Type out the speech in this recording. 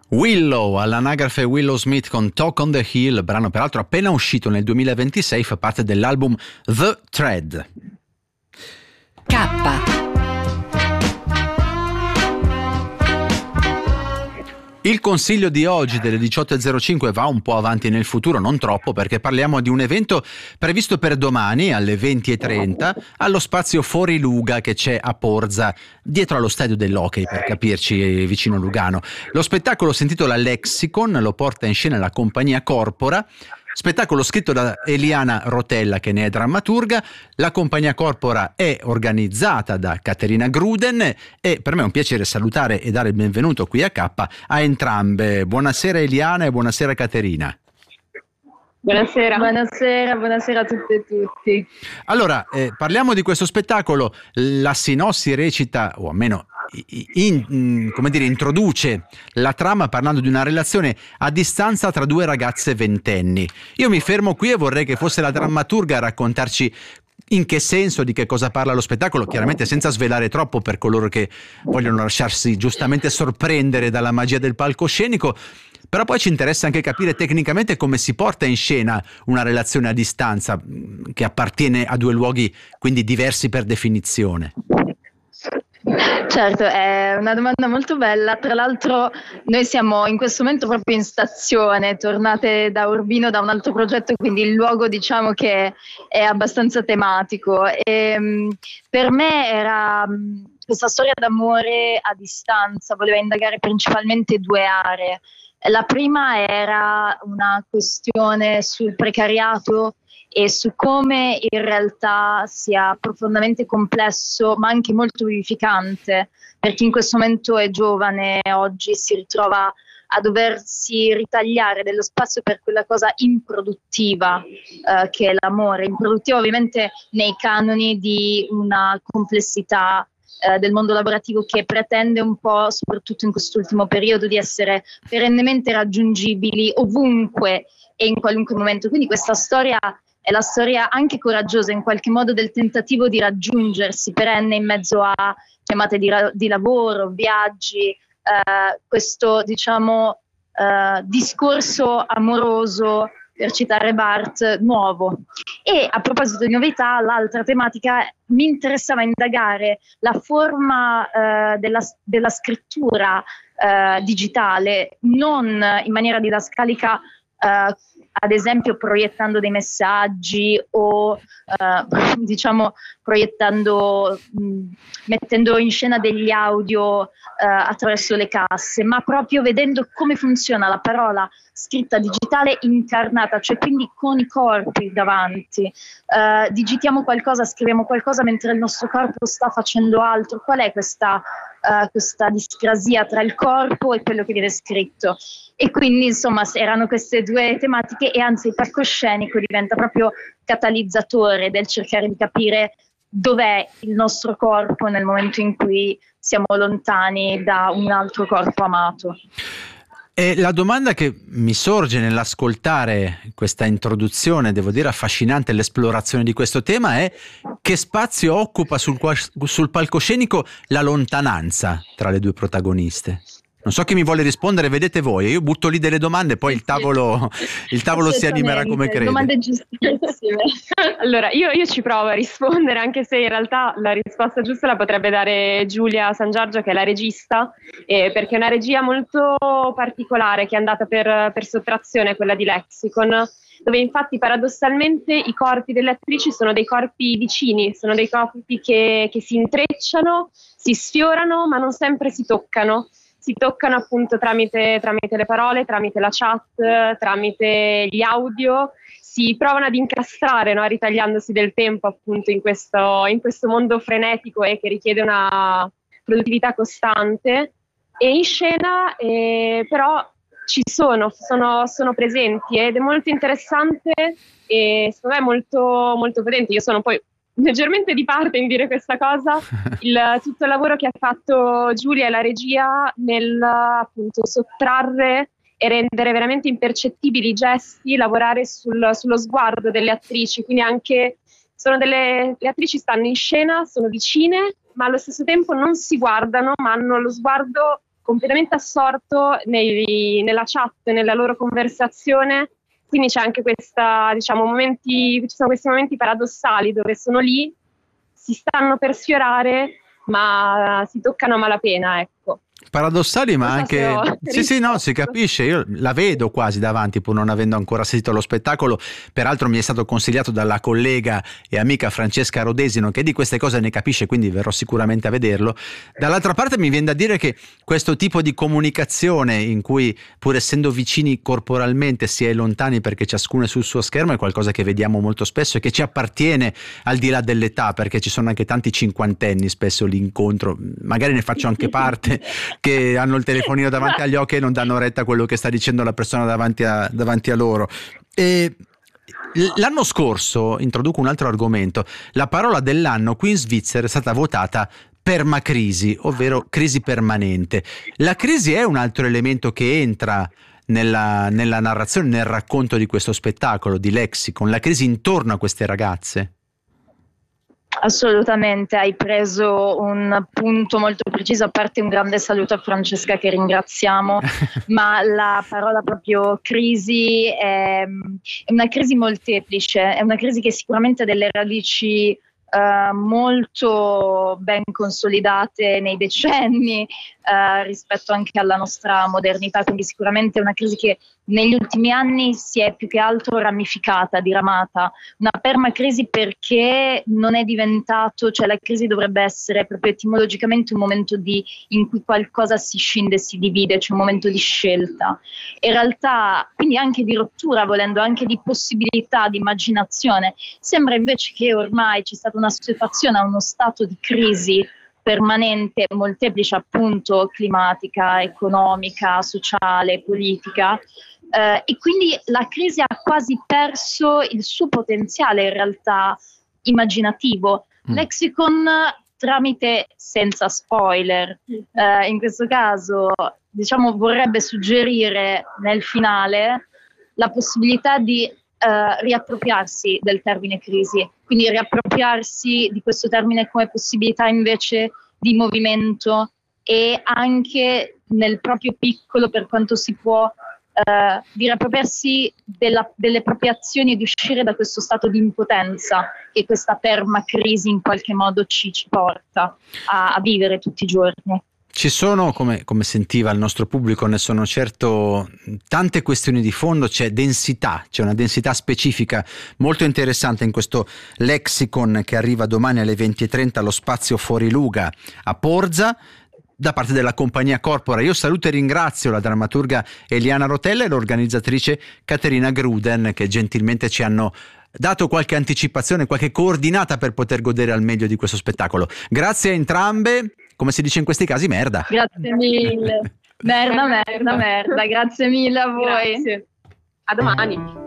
Willow, all'anagrafe Willow Smith con Talk on the Hill, brano peraltro appena uscito nel 2026, fa parte dell'album The Thread. K. Il consiglio di oggi delle 18.05 va un po' avanti nel futuro, non troppo, perché parliamo di un evento previsto per domani alle 20.30 allo spazio Fuori Luga che c'è a Porza, dietro allo stadio dell'Hockey, per capirci, vicino Lugano. Lo spettacolo si intitola Lexicon, lo porta in scena la compagnia Corpora. Spettacolo scritto da Eliana Rotella, che ne è drammaturga. La compagnia Corpora è organizzata da Caterina Gruden e per me è un piacere salutare e dare il benvenuto qui a K a entrambe. Buonasera Eliana e buonasera Caterina. Buonasera a tutte e tutti. Allora, parliamo di questo spettacolo. La sinossi recita, o almeno introduce la trama parlando di una relazione a distanza tra due ragazze ventenni. Io mi fermo qui e vorrei che fosse la drammaturga a raccontarci in che senso, di che cosa parla lo spettacolo, chiaramente senza svelare troppo per coloro che vogliono lasciarsi giustamente sorprendere dalla magia del palcoscenico. Però poi ci interessa anche capire tecnicamente come si porta in scena una relazione a distanza che appartiene a due luoghi quindi diversi per definizione. Certo, è una domanda molto bella. Tra l'altro noi siamo in questo momento proprio in stazione, tornate da Urbino da un altro progetto, quindi il luogo diciamo che è abbastanza tematico. Per me era questa storia d'amore a distanza, voleva indagare principalmente due aree. La prima era una questione sul precariato e su come in realtà sia profondamente complesso ma anche molto vivificante per chi in questo momento è giovane, oggi si ritrova a doversi ritagliare dello spazio per quella cosa improduttiva che è l'amore, improduttiva ovviamente nei canoni di una complessità del mondo lavorativo che pretende un po', soprattutto in quest'ultimo periodo, di essere perennemente raggiungibili ovunque e in qualunque momento. Quindi questa storia è la storia anche coraggiosa in qualche modo del tentativo di raggiungersi perenne in mezzo a chiamate di lavoro, viaggi, questo diciamo discorso amoroso, per citare Barthes, nuovo. E a proposito di novità, l'altra tematica mi interessava indagare la forma della scrittura digitale, non in maniera didascalica, ad esempio proiettando dei messaggi o diciamo proiettando, mettendo in scena degli audio attraverso le casse, ma proprio vedendo come funziona la parola scritta digitale incarnata, cioè quindi con i corpi davanti. Digitiamo qualcosa, scriviamo qualcosa mentre il nostro corpo sta facendo altro. Qual è questa discrasia tra il corpo e quello che viene scritto? E quindi insomma erano queste due tematiche e anzi il palcoscenico diventa proprio catalizzatore del cercare di capire dov'è il nostro corpo nel momento in cui siamo lontani da un altro corpo amato. E la domanda che mi sorge nell'ascoltare questa introduzione, devo dire affascinante, l'esplorazione di questo tema, è: che spazio occupa sul palcoscenico la lontananza tra le due protagoniste? Non so chi mi vuole rispondere, vedete voi, io butto lì delle domande, poi il tavolo si animerà come crede. Domande giustissime. Allora, io ci provo a rispondere, anche se in realtà la risposta giusta la potrebbe dare Giulia San Giorgio, che è la regista, perché è una regia molto particolare che è andata per sottrazione, quella di Lexicon, dove infatti paradossalmente i corpi delle attrici sono dei corpi vicini, sono dei corpi che si intrecciano, si sfiorano, ma non sempre si toccano. Si toccano appunto tramite le parole, tramite la chat, tramite gli audio, si provano ad incastrare, no? Ritagliandosi del tempo appunto in questo mondo frenetico e che richiede una produttività costante. E in scena però ci sono presenti ed è molto interessante e secondo me molto, molto potente. Io sono poi leggermente di parte in dire questa cosa, tutto il lavoro che ha fatto Giulia e la regia nel appunto sottrarre e rendere veramente impercettibili i gesti, lavorare sullo sguardo delle attrici, quindi anche le attrici stanno in scena, sono vicine, ma allo stesso tempo non si guardano, ma hanno lo sguardo completamente assorto nella chat, nella loro conversazione, quindi c'è anche questa, diciamo, ci sono questi momenti paradossali dove sono lì, si stanno per sfiorare, ma si toccano a malapena, ecco. Paradossali, ma anche sì, no, si capisce. Io la vedo quasi davanti, pur non avendo ancora sentito lo spettacolo. Peraltro mi è stato consigliato dalla collega e amica Francesca Rodesino, che di queste cose ne capisce, quindi verrò sicuramente a vederlo. Dall'altra parte mi viene da dire che questo tipo di comunicazione, in cui pur essendo vicini corporalmente si è lontani perché ciascuno è sul suo schermo, è qualcosa che vediamo molto spesso e che ci appartiene al di là dell'età, perché ci sono anche tanti cinquantenni spesso l'incontro, magari ne faccio anche parte, che hanno il telefonino davanti agli occhi e non danno retta a quello che sta dicendo la persona davanti a loro. E l'anno scorso, introduco un altro argomento, la parola dell'anno qui in Svizzera è stata votata permacrisi, ovvero crisi permanente. La crisi è un altro elemento che entra nella narrazione, nel racconto di questo spettacolo, di Lexicon, la crisi intorno a queste ragazze. Assolutamente, hai preso un punto molto preciso, a parte un grande saluto a Francesca che ringraziamo, ma la parola proprio crisi è una crisi molteplice, è una crisi che sicuramente ha delle radici molto ben consolidate nei decenni rispetto anche alla nostra modernità, quindi sicuramente è una crisi che negli ultimi anni si è più che altro ramificata, diramata, una permacrisi perché non è diventato, cioè la crisi dovrebbe essere proprio etimologicamente un momento in cui qualcosa si scinde, si divide, c'è un momento di scelta. In realtà, quindi anche di rottura, volendo anche di possibilità, di immaginazione, sembra invece che ormai c'è stata una situazione a uno stato di crisi permanente, molteplice appunto, climatica, economica, sociale, politica, e quindi la crisi ha quasi perso il suo potenziale in realtà immaginativo. Lexicon tramite, senza spoiler, in questo caso diciamo vorrebbe suggerire nel finale la possibilità di riappropriarsi del termine crisi, quindi riappropriarsi di questo termine come possibilità invece di movimento e anche nel proprio piccolo, per quanto si può, di riappropriarsi delle proprie azioni e di uscire da questo stato di impotenza che questa permacrisi in qualche modo ci porta a vivere tutti i giorni. Ci sono, come sentiva il nostro pubblico, ne sono certo, tante questioni di fondo, c'è una densità specifica molto interessante in questo Lexicon che arriva domani alle 20:30 allo Spazio Fuori Luga a Porza, da parte della compagnia Corpora. Io saluto e ringrazio la drammaturga Eliana Rotella e l'organizzatrice Caterina Gruden, che gentilmente ci hanno dato qualche anticipazione, qualche coordinata per poter godere al meglio di questo spettacolo. Grazie a entrambe, come si dice in questi casi, merda. Grazie mille. Merda, grazie mille a voi. Grazie. A domani.